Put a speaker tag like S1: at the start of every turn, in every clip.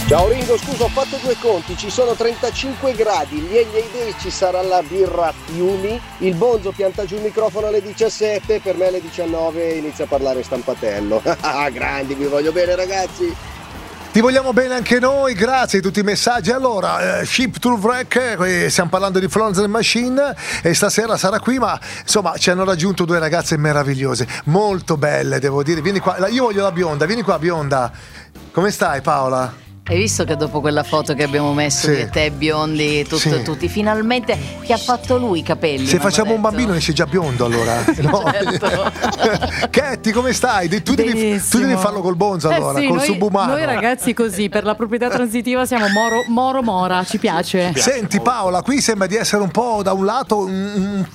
S1: Ciao Ringo, scusa, ho fatto due conti, ci sono 35 gradi, gli Day ci sarà la birra a fiumi, il Bonzo pianta giù il microfono alle 17, per me alle 19 inizia a parlare Stampatello. Grandi, vi voglio bene ragazzi.
S2: Ti vogliamo bene anche noi, grazie di tutti i messaggi. Allora, Ship to Wreck, stiamo parlando di Florence and the Machine e stasera sarà qui, ma insomma ci hanno raggiunto due ragazze meravigliose, molto belle devo dire. Vieni qua, io voglio la bionda, vieni qua bionda. Come stai Paola?
S3: Hai visto che dopo quella foto che abbiamo messo di te biondi, tutti, finalmente che ha fatto lui i capelli?
S2: Se facciamo un bambino esce già biondo allora. No?
S3: Certo.
S2: Katy, come stai? Tu devi farlo col Bonzo allora,
S4: sì,
S2: col
S4: noi,
S2: subumano.
S4: Noi ragazzi così, per la proprietà transitiva siamo Mora, ci piace.
S2: Senti Paola, qui sembra di essere un po' da un lato un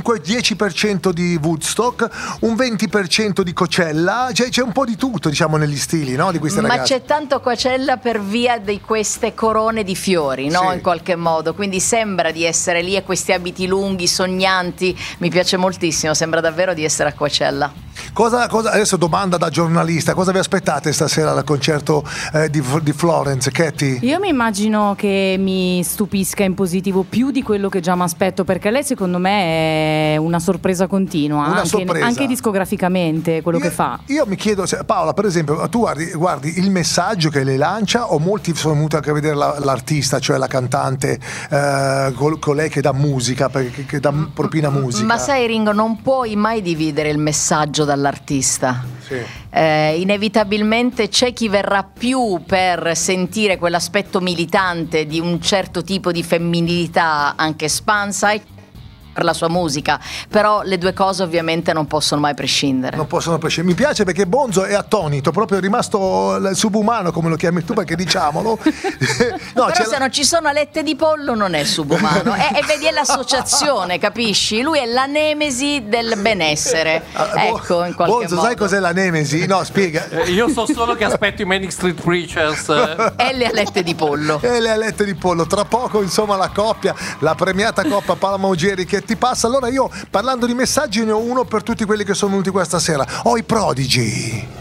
S2: 5-10% di Woodstock, un 20% di Coachella, c'è un po' di tutto diciamo negli stili, no? Di queste ragazze.
S3: Ma c'è tanto Coachella per via di queste corone di fiori, no?
S2: Sì.
S3: In qualche modo, quindi sembra di essere lì e questi abiti lunghi, sognanti, mi piace moltissimo, sembra davvero di essere a Coachella.
S2: Cosa adesso domanda da giornalista, cosa vi aspettate stasera al concerto di Florence, Katy?
S4: Io mi immagino che mi stupisca in positivo più di quello che già mi aspetto, perché lei secondo me è una sorpresa continua, anche discograficamente quello che fa.
S2: Io mi chiedo, Paola per esempio, tu guardi il messaggio che lei lancia o molti sono venuti anche a vedere l'artista, cioè la cantante, colei che dà musica, che propina musica?
S3: Ma sai Ringo, non puoi mai dividere il messaggio dall'artista.
S2: Sì.
S3: Inevitabilmente c'è chi verrà più per sentire quell'aspetto militante di un certo tipo di femminilità anche espansa e per la sua musica, però le due cose ovviamente non possono mai prescindere.
S2: Non possono prescindere. Mi piace perché Bonzo è attonito, proprio è rimasto il subumano come lo chiami tu, perché diciamolo.
S3: No, però se non ci sono alette di pollo non è subumano e vedi è l'associazione, capisci? Lui è la nemesi del benessere. Ecco, in qualche
S2: Bonzo,
S3: modo.
S2: sai cos'è la nemesi? No, spiega.
S5: Io so solo che aspetto i Manic Street Preachers.
S3: E le alette di pollo.
S2: E le alette di pollo. Tra poco, insomma, la coppia, la premiata Coppa Palamogeri che ti passa. Allora io, parlando di messaggi, ne ho uno per tutti quelli che sono venuti questa sera. Ho i Prodigy.